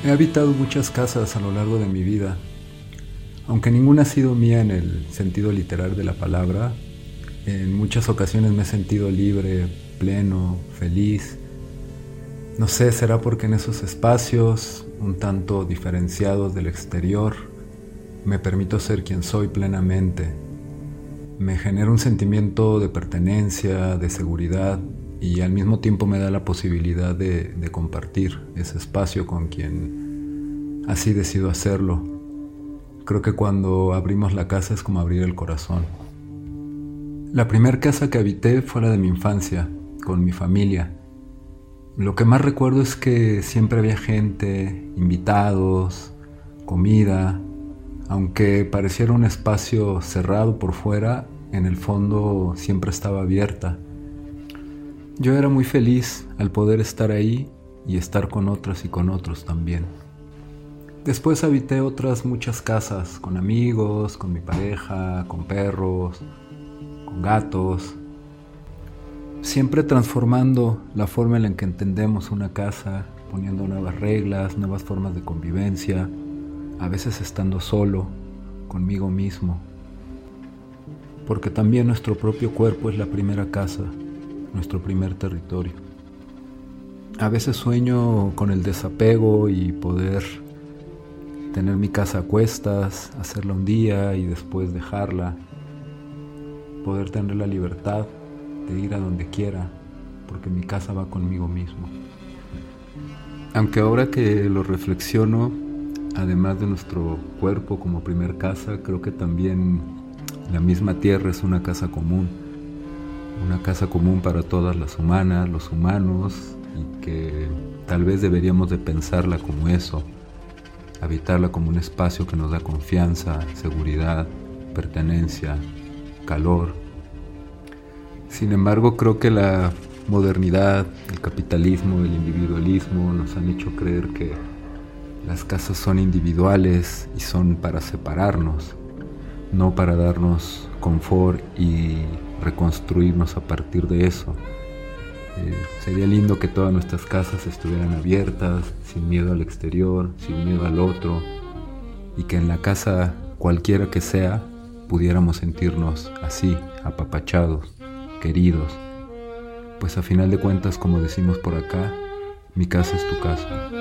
He habitado muchas casas a lo largo de mi vida, aunque ninguna ha sido mía en el sentido literal de la palabra. En muchas ocasiones me he sentido libre, pleno, feliz. No sé, será porque en esos espacios, un tanto diferenciados del exterior, me permito ser quien soy plenamente. Me genera un sentimiento de pertenencia, de seguridad, y al mismo tiempo me da la posibilidad de compartir ese espacio con quien así decido hacerlo. Creo que cuando abrimos la casa es como abrir el corazón. La primera casa que habité fue la de mi infancia, con mi familia. Lo que más recuerdo es que siempre había gente, invitados, comida. Aunque pareciera un espacio cerrado por fuera, en el fondo siempre estaba abierta. Yo era muy feliz al poder estar ahí y estar con otras y con otros también. Después habité otras muchas casas, con amigos, con mi pareja, con perros, con gatos. Siempre transformando la forma en la que entendemos una casa, poniendo nuevas reglas, nuevas formas de convivencia, a veces estando solo, conmigo mismo. Porque también nuestro propio cuerpo es la primera casa, nuestro primer territorio. A veces sueño con el desapego y poder tener mi casa a cuestas, hacerla un día y después dejarla. Poder tener la libertad de ir a donde quiera, porque mi casa va conmigo mismo. Aunque ahora que lo reflexiono, además de nuestro cuerpo como primer casa, creo que también la misma tierra es una casa común. Una casa común para todas las humanas, los humanos, y que tal vez deberíamos de pensarla como eso, habitarla como un espacio que nos da confianza, seguridad, pertenencia, calor. Sin embargo, creo que la modernidad, el capitalismo, el individualismo nos han hecho creer que las casas son individuales y son para separarnos, no para darnos confort y reconstruirnos a partir de eso. Sería lindo que todas nuestras casas estuvieran abiertas, sin miedo al exterior, sin miedo al otro, y que en la casa, cualquiera que sea, pudiéramos sentirnos así, apapachados, queridos. Pues a final de cuentas, como decimos por acá, mi casa es tu casa.